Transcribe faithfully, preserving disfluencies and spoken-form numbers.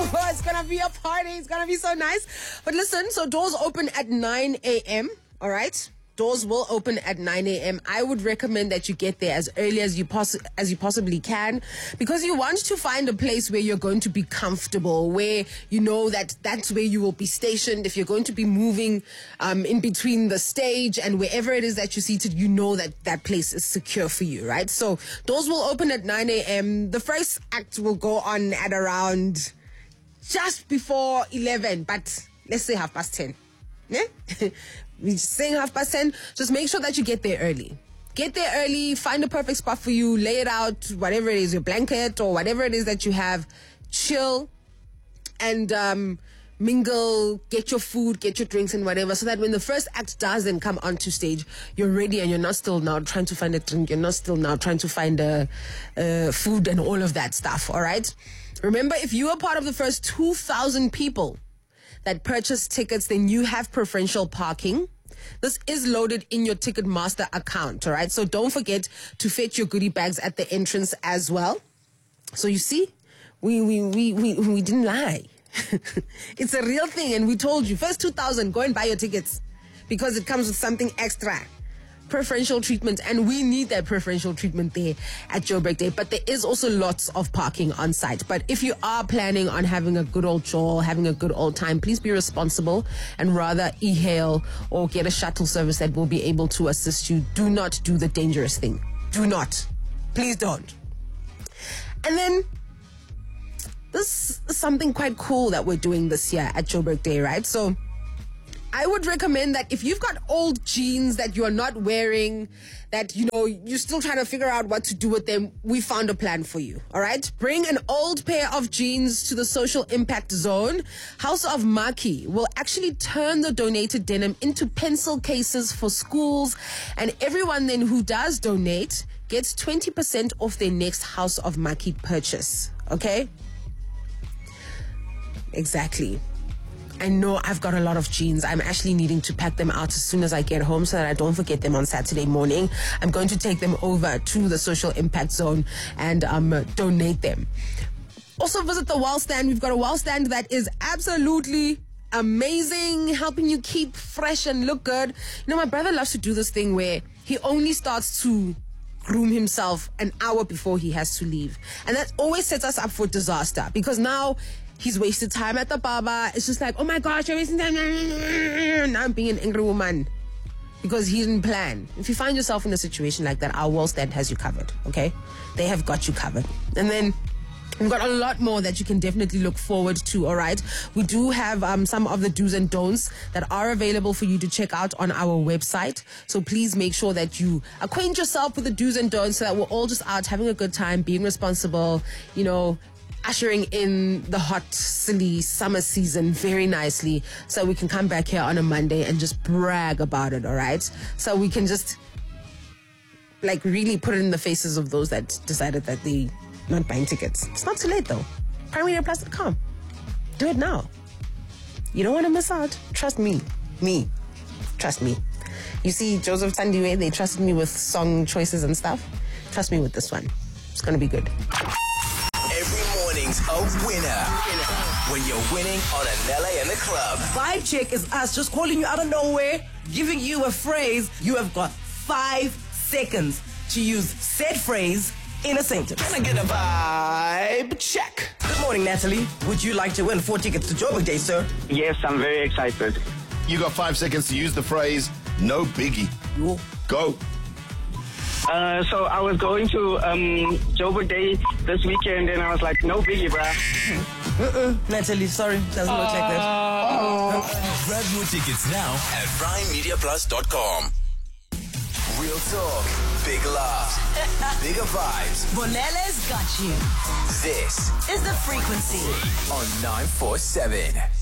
It's gonna be a party. It's gonna be so nice. But listen, so doors open at nine a.m. All right. Doors will open at nine a.m. I would recommend that you get there as early as you poss- as you possibly can, because you want to find a place where you're going to be comfortable, where you know that that's where you will be stationed. If you're going to be moving um, in between the stage and wherever it is that you're seated, you know that that place is secure for you, right? So doors will open at nine a.m. The first act will go on at around just before eleven, but let's say half past ten. Yeah? We're saying half past ten. Just make sure that you get there early. Get there early, find a perfect spot for you, lay it out, whatever it is, your blanket or whatever it is that you have. Chill and um, mingle, get your food, get your drinks and whatever, so that when the first act does then come onto stage, you're ready and you're not still now trying to find a drink, you're not still now trying to find a, uh, food and all of that stuff, all right? Remember, if you are part of the first two thousand people that purchase tickets, then you have preferential parking. This is loaded in your Ticketmaster account, all right? So don't forget to fetch your goodie bags at the entrance as well. So you see, we we we we, we didn't lie. It's a real thing, and we told you, first two thousand, go and buy your tickets, because it comes with something extra. Preferential treatment, and we need that preferential treatment there at Joburg Day. But there is also lots of parking on site. But if you are planning on having a good old chill, having a good old time, please be responsible and rather e-hail or get a shuttle service that will be able to assist you. Do not do the dangerous thing. Do not. Please don't. And then this is something quite cool that we're doing this year at Joburg Day, right? So I would recommend that if you've got old jeans that you're not wearing, that, you know, you're still trying to figure out what to do with them, we found a plan for you, all right? Bring an old pair of jeans to the Social Impact Zone. House of Maki will actually turn the donated denim into pencil cases for schools, and everyone then who does donate gets twenty percent off their next House of Maki purchase, okay? Exactly. I know I've got a lot of jeans. I'm actually needing to pack them out as soon as I get home so that I don't forget them on Saturday morning. I'm going to take them over to the Social Impact Zone and um, donate them. Also visit the wall stand. We've got a wall stand that is absolutely amazing, helping you keep fresh and look good. You know, my brother loves to do this thing where he only starts to groom himself an hour before he has to leave. And that always sets us up for disaster, because now he's wasted time at the barber. It's just like, oh my gosh, you're wasting time. Now I'm being an angry woman because he didn't plan. If you find yourself in a situation like that, our wall stand has you covered, okay? They have got you covered. And then we've got a lot more that you can definitely look forward to, all right? We do have um, some of the do's and don'ts that are available for you to check out on our website. So please make sure that you acquaint yourself with the do's and don'ts so that we're all just out having a good time, being responsible, you know, ushering in the hot, silly summer season very nicely, so we can come back here on a Monday and just brag about it, all right? So we can just, like, really put it in the faces of those that decided that they not buying tickets. It's not too late, though. prime media plus dot com. Do it now. You don't want to miss out. Trust me. Me. Trust me. You see, Joseph Tandiwe, they trusted me with song choices and stuff. Trust me with this one. It's going to be good. Every morning's a winner when you're winning on Anele in the club. Vibe check is us just calling you out of nowhere, giving you a phrase. You have got five seconds to use said phrase in a sentence. Can I get a vibe check? Good morning, Natalie. Would you like to win four tickets to Joburg Day, sir? Yes, I'm very excited. You got five seconds to use the phrase, no biggie. Yo. Go. Uh, so I was going to um, Joburg Day this weekend, and I was like, no biggie, bruh. Uh-uh. Natalie, sorry. Doesn't look like that. Oh. Grab your tickets now at prime media plus dot com. Real talk, big laughs, bigger vibes. Bonele's got you. This is The Frequency on nine four seven.